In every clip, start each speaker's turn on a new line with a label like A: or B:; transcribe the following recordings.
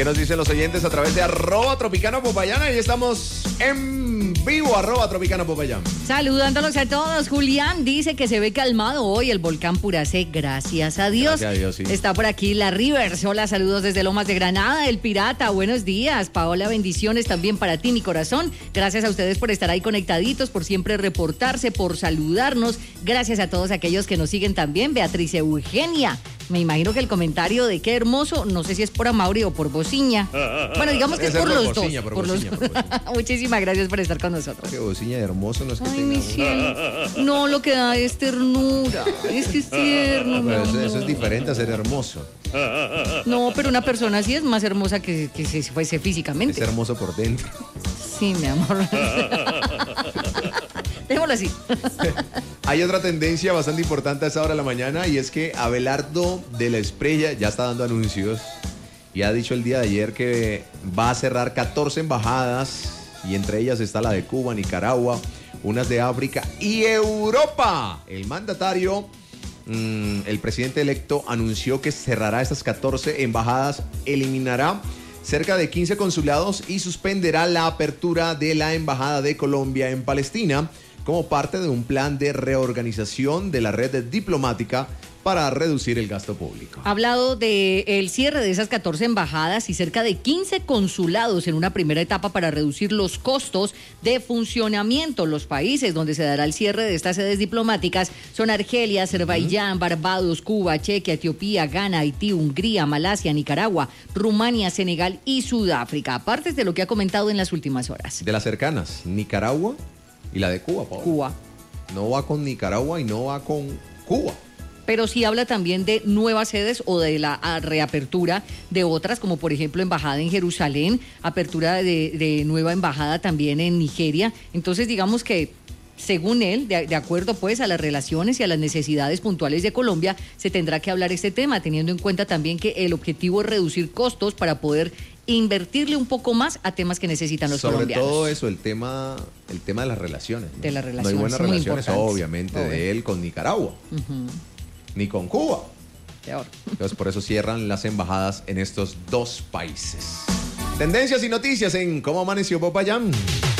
A: ¿Qué nos dicen los oyentes a través de @Tropicana Popayán? Y estamos en vivo, @Tropicana Popayán.
B: Saludándolos a todos. Julián dice que se ve calmado hoy el volcán Puracé, gracias a Dios.
A: Gracias a Dios, sí.
B: Está por aquí la Rivers. Hola, saludos desde Lomas de Granada, el Pirata. Buenos días, Paola, bendiciones también para ti, mi corazón. Gracias a ustedes por estar ahí conectaditos, por siempre reportarse, por saludarnos. Gracias a todos aquellos que nos siguen también. Beatriz Eugenia. Me imagino que el comentario de qué hermoso, no sé si es por Amaury o por Bociña. Bueno, digamos que es por los dos. Por los dos. Muchísimas gracias por estar con nosotros.
A: Qué Bociña de hermoso, no es que
B: Ay,
A: tenga
B: mi cielo. No, lo que da es ternura. Es que es tierno.
A: Pero eso es diferente a ser hermoso.
B: No, pero una persona así es más hermosa que si fuese físicamente.
A: Es hermoso por dentro.
B: Sí, mi amor. Dejémoslo así.
A: Hay otra tendencia bastante importante a esa hora de la mañana y es que Abelardo de la Espriella ya está dando anuncios y ha dicho el día de ayer que va a cerrar 14 embajadas y entre ellas está la de Cuba, Nicaragua, unas de África y Europa. El mandatario, el presidente electo, anunció que cerrará estas 14 embajadas, eliminará cerca de 15 consulados y suspenderá la apertura de la Embajada de Colombia en Palestina como parte de un plan de reorganización de la red diplomática para reducir el gasto público.
B: Ha hablado del cierre de esas 14 embajadas y cerca de 15 consulados en una primera etapa para reducir los costos de funcionamiento. Los países donde se dará el cierre de estas sedes diplomáticas son Argelia, Azerbaiyán, Barbados, Cuba, Chequia, Etiopía, Ghana, Haití, Hungría, Malasia, Nicaragua, Rumania, Senegal y Sudáfrica. Aparte de lo que ha comentado en las últimas horas.
A: De las cercanas, Nicaragua y la de Cuba, Paola.
B: Cuba.
A: No va con Nicaragua y no va con Cuba.
B: Pero sí habla también de nuevas sedes o de la reapertura de otras, como por ejemplo embajada en Jerusalén, apertura de nueva embajada también en Nigeria. Entonces digamos que según él, de acuerdo pues a las relaciones y a las necesidades puntuales de Colombia, se tendrá que hablar este tema, teniendo en cuenta también que el objetivo es reducir costos para poder invertirle un poco más a temas que necesitan los colombianos.
A: Sobre todo eso, el tema de las relaciones, ¿no?
B: De las relaciones.
A: No hay buenas
B: muy
A: relaciones, obviamente, de él con Nicaragua, ni con Cuba.
B: Peor.
A: Entonces, por eso cierran las embajadas en estos dos países. Tendencias y noticias en ¿Cómo amaneció Popayán?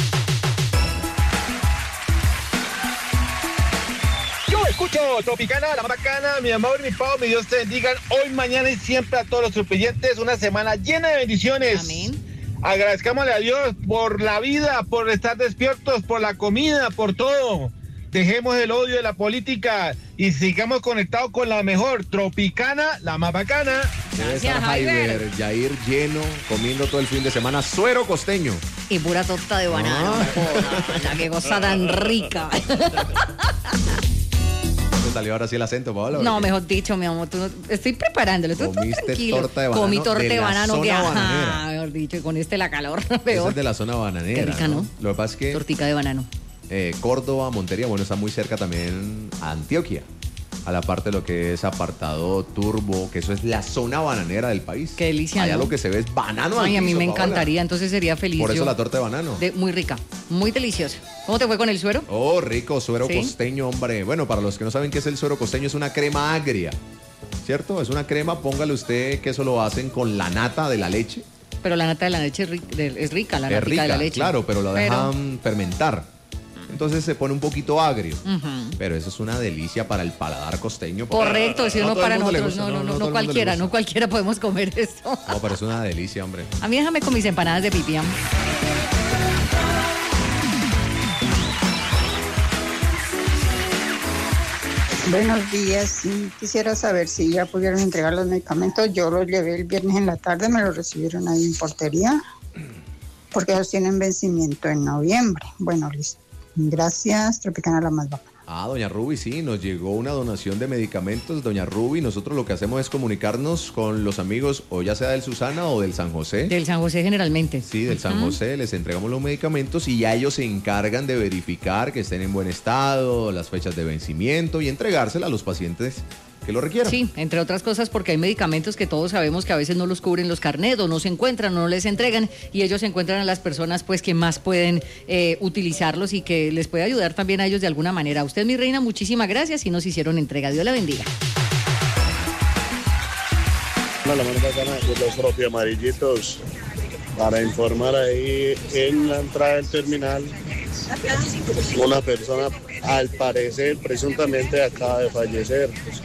C: Escucho Tropicana, la bacana, mi amor, mi Pau, mi Dios te bendigan hoy, mañana y siempre a todos los tropillantes. Una semana llena de bendiciones.
B: Amén.
C: Agradezcámosle a Dios por la vida, por estar despiertos, por la comida, por todo. Dejemos el odio de la política y sigamos conectados con la mejor Tropicana, la más bacana.
A: Debe estar Jair lleno, comiendo todo el fin de semana suero costeño.
B: Y pura torta de banano. La que cosa tan rica.
A: Salió ahora sí el acento, Paola.
B: No, mejor dicho, mi amor, estoy preparándolo. Tú estás tranquilo.
A: Torta de banano.
B: Comí torta de banano que
A: bananera.
B: mejor dicho, y con la calor.
A: Esa es de la zona bananera.
B: Qué rica, ¿no?
A: Lo que pasa es que
B: tortica de banano.
A: Córdoba, Montería, bueno, está muy cerca también a Antioquia, a la parte de lo que es Apartado, Turbo, que eso es la zona bananera del país.
B: Qué delicia,
A: Allá
B: ¿no?
A: lo que se ve es banano.
B: Ay, a mí me
A: Paola.
B: encantaría, entonces sería feliz.
A: Por eso la torta de banano.
B: Muy rica, muy deliciosa. ¿Cómo te fue con el suero?
A: Oh, rico, suero
B: ¿Sí?
A: costeño, hombre. Bueno, para los que no saben qué es el suero costeño, es una crema agria, ¿cierto? Es una crema, póngale usted que eso lo hacen con la nata de la leche.
B: Pero la nata de la leche es rica, la nata de la leche.
A: Claro, pero la dejan fermentar. Entonces se pone un poquito agrio. Pero eso es una delicia para el paladar costeño.
B: Correcto, si no para nosotros.
A: Gusta,
B: no cualquiera, no cualquiera podemos comer esto.
A: No, pero es una delicia, hombre.
B: A mí déjame con mis empanadas de pipián.
D: Buenos días, sí, quisiera saber si ya pudieron entregar los medicamentos. Yo los llevé el viernes en la tarde, me los recibieron ahí en portería, porque ellos tienen vencimiento en noviembre. Bueno, listo. Gracias, Tropicana la más bacana.
A: Doña Ruby, sí, nos llegó una donación de medicamentos, doña Ruby. Nosotros lo que hacemos es comunicarnos con los amigos, o ya sea del Susana o del San José.
B: Del San José generalmente.
A: Sí, del San José, les entregamos los medicamentos y ya ellos se encargan de verificar que estén en buen estado, las fechas de vencimiento y entregársela a los pacientes que lo requieran.
B: Sí, entre otras cosas porque hay medicamentos que todos sabemos que a veces no los cubren los carnets o no se encuentran, no les entregan y ellos encuentran a las personas pues que más pueden utilizarlos y que les puede ayudar también a ellos de alguna manera. A usted, mi reina, muchísimas gracias y nos hicieron entrega. Dios la bendiga.
E: La más bacana de los propios amarillitos para informar ahí en la entrada del terminal. Una persona, al parecer, presuntamente acaba de fallecer.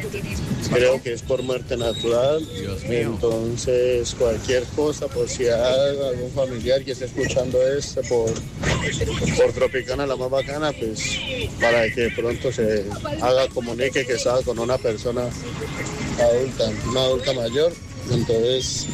E: Creo que es por muerte natural. Entonces, cualquier cosa, por si hay algún familiar que esté escuchando esto por Tropicana, la más bacana, pues para que pronto se haga comunique que estaba con una persona adulta, una adulta mayor. Entonces,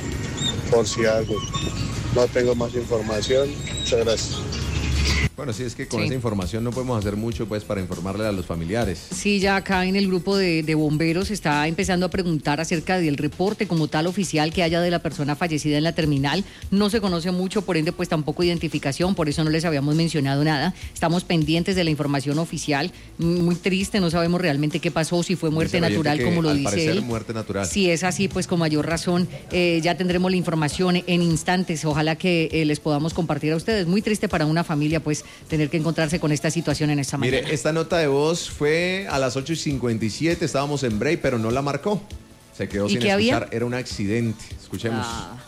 E: por si algo, no tengo más información. Muchas gracias.
A: Bueno, sí, es que con esa información no podemos hacer mucho pues para informarle a los familiares.
B: Sí, ya acá en el grupo de bomberos está empezando a preguntar acerca del reporte como tal oficial que haya de la persona fallecida en la terminal. No se conoce mucho, por ende pues tampoco identificación, por eso no les habíamos mencionado nada. Estamos pendientes de la información oficial, muy triste, no sabemos realmente qué pasó, si fue muerte natural como lo dice él.
A: Muerte natural.
B: Si es así, pues con mayor razón ya tendremos la información en instantes, ojalá que les podamos compartir a ustedes. Muy triste para una familia pues tener que encontrarse con esta situación en esta mañana.
A: Mire, esta nota de voz fue a las 8:57, estábamos en break, pero no la marcó. Se quedó sin escuchar, había? Era un accidente. Escuchemos.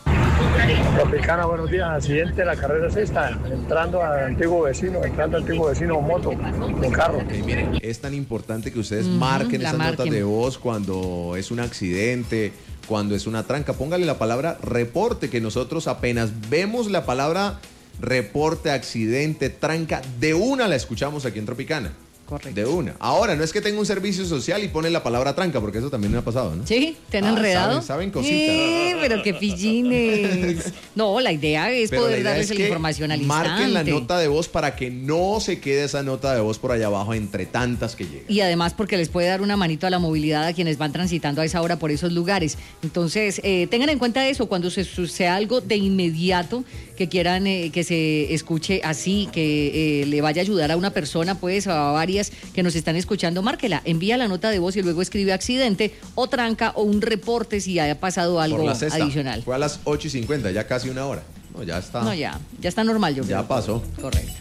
F: Tropicana, buenos días. Accidente de la carrera sexta, entrando al antiguo vecino moto, con carro.
A: Mire, es tan importante que ustedes marquen esas notas de voz cuando es un accidente, cuando es una tranca. Póngale la palabra reporte, que nosotros apenas vemos la palabra reporte, accidente, tranca, de una la escuchamos aquí en Tropicana.
B: Correcto.
A: De una. Ahora, no es que tenga un servicio social y pone la palabra tranca, porque eso también me ha pasado, ¿no?
B: Sí, ¿te han enredado?
A: Saben cositas.
B: Pero qué pillines. No, la idea es poder darles la información al instante.
A: Marquen la nota de voz para que no se quede esa nota de voz por allá abajo entre tantas que llegan.
B: Y además porque les puede dar una manito a la movilidad a quienes van transitando a esa hora por esos lugares. Entonces, tengan en cuenta eso, cuando se suceda algo de inmediato que quieran que se escuche así, que le vaya a ayudar a una persona, pues, o a varias que nos están escuchando, márquela, envía la nota de voz y luego escribe accidente o tranca o un reporte si haya pasado algo adicional.
A: Fue a las 8:50, ya casi una hora. No, ya está.
B: No, ya está normal, yo creo.
A: Ya pasó.
B: Correcto.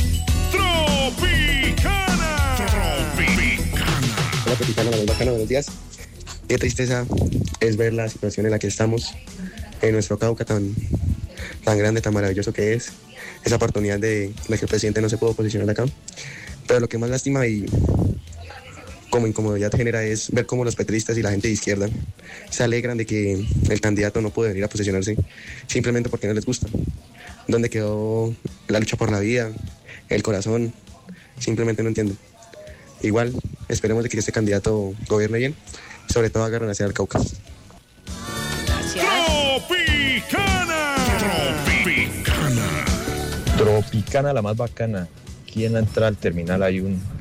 G: Tropicana.
H: Hola Tropicana, la más bacana, buenos días. Qué tristeza es ver la situación en la que estamos en nuestro Cauca tan grande, tan maravilloso que es. Esa oportunidad de la que el presidente no se pudo posicionar acá. Pero lo que más lástima y como incomodidad genera es ver cómo los petristas y la gente de izquierda se alegran de que el candidato no puede venir a posicionarse simplemente porque no les gusta. ¿Dónde quedó la lucha por la vida, el corazón? Simplemente no entiendo. Igual, esperemos de que este candidato gobierne bien, sobre todo haga renacer al Cauca.
B: Gracias.
F: Tropicana, la más bacana. Aquí en la entrada al terminal hay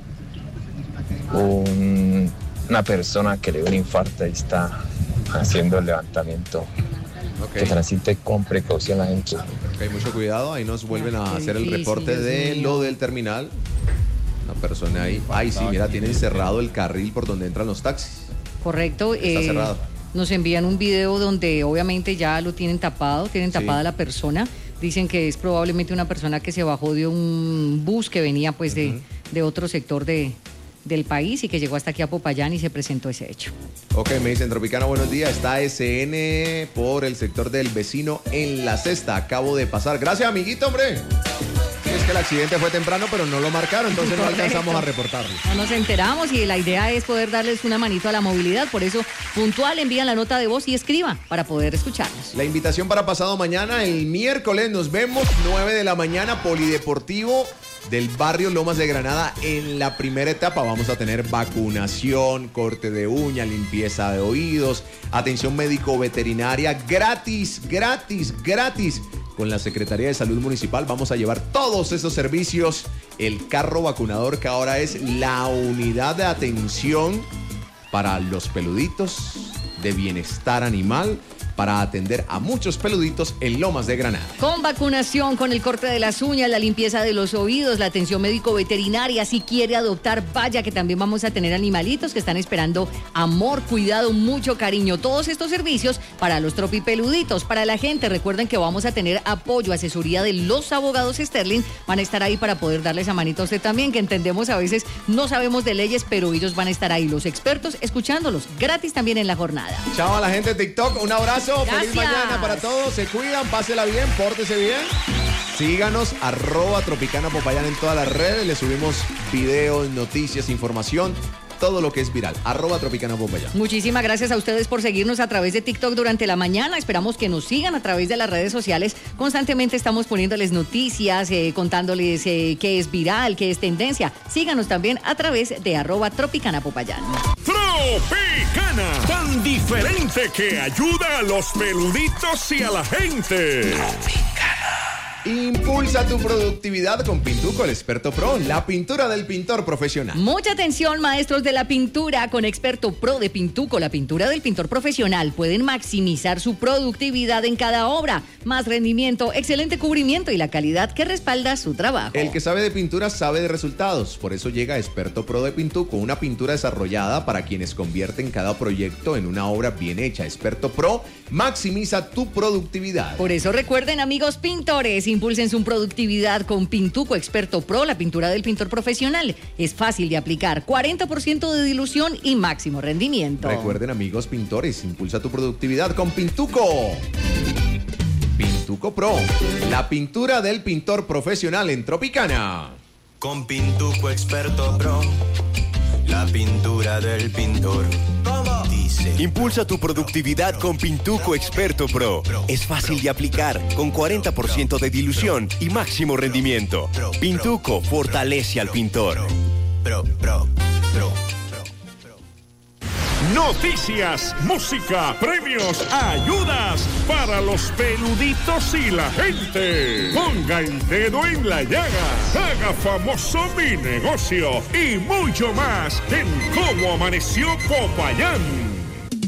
F: una persona que le dio un infarto y está haciendo el levantamiento. Okay. Que transite con precaución la gente.
A: Okay, mucho cuidado, ahí nos vuelven a hacer el reporte de lo del terminal. Una persona ahí. Ay, sí, mira, tienen cerrado el carril por donde entran los taxis.
B: Correcto.
A: Está cerrado.
B: Nos envían un video donde obviamente ya lo tienen tapado, tapada la persona. Dicen que es probablemente una persona que se bajó de un bus que venía pues de otro sector del país y que llegó hasta aquí a Popayán y se presentó ese hecho.
A: Ok, me dicen Tropicana, buenos días. Está SN por el sector del vecino en la Cesta. Acabo de pasar. Gracias, amiguito, hombre. Es que el accidente fue temprano, pero no lo marcaron, entonces no alcanzamos a reportarlo.
B: No nos enteramos y la idea es poder darles una manito a la movilidad, por eso puntual envían la nota de voz y escriban para poder escucharnos.
A: La invitación para pasado mañana, el miércoles, nos vemos 9 de la mañana, Polideportivo del barrio Lomas de Granada. En la primera etapa vamos a tener vacunación, corte de uña, limpieza de oídos, atención médico-veterinaria, gratis. Con la Secretaría de Salud Municipal vamos a llevar todos esos servicios. El carro vacunador, que ahora es la unidad de atención para los peluditos, de bienestar animal, para atender a muchos peluditos en Lomas de Granada.
B: Con vacunación, con el corte de las uñas, la limpieza de los oídos, la atención médico-veterinaria. Si quiere adoptar, vaya que también vamos a tener animalitos que están esperando amor, cuidado, mucho cariño. Todos estos servicios para los tropipeluditos, para la gente. Recuerden que vamos a tener apoyo, asesoría de los abogados Sterling. Van a estar ahí para poder darles a manito a usted también, que entendemos a veces no sabemos de leyes, pero ellos van a estar ahí, los expertos, escuchándolos gratis también en la jornada.
A: Chao a la gente de TikTok, un abrazo,
B: Gracias.
A: Feliz mañana para todos, se cuidan, pásela bien, pórtese bien. Síganos, @Tropicana Popayán en todas las redes, le subimos videos, noticias, información, todo lo que es viral, @Tropicana Popayán.
B: Muchísimas gracias a ustedes por seguirnos a través de TikTok durante la mañana. Esperamos que nos sigan a través de las redes sociales. Constantemente estamos poniéndoles noticias, contándoles qué es viral, qué es tendencia. Síganos también a través de @Tropicana Popayán.
G: Tropicana, tan diferente que ayuda a los peluditos y a la gente.
A: Impulsa tu productividad con Pintuco, el experto pro, la pintura del pintor profesional.
B: Mucha atención, maestros de la pintura. Con Experto Pro de Pintuco, la pintura del pintor profesional, pueden maximizar su productividad en cada obra. Más rendimiento, excelente cubrimiento y la calidad que respalda su trabajo.
A: El que sabe de pintura sabe de resultados. Por eso llega Experto Pro de Pintuco, una pintura desarrollada para quienes convierten cada proyecto en una obra bien hecha. Experto Pro maximiza tu productividad.
B: Por eso recuerden, amigos pintores, impulsen su productividad con Pintuco Experto Pro, la pintura del pintor profesional. Es fácil de aplicar, 40% de dilución y máximo rendimiento.
A: Recuerden, amigos pintores, impulsa tu productividad con Pintuco. Pintuco Pro, la pintura del pintor profesional en Tropicana.
I: Con Pintuco Experto Pro, la pintura del pintor. Dice.
J: Impulsa tu productividad con Pintuco Experto Pro. Es fácil de aplicar, con 40% de dilución y máximo rendimiento. Pintuco fortalece al pintor.
G: Noticias, música, premios, ayudas para los peluditos y la gente. Ponga el dedo en la llaga, haga famoso mi negocio y mucho más en Cómo Amaneció Popayán.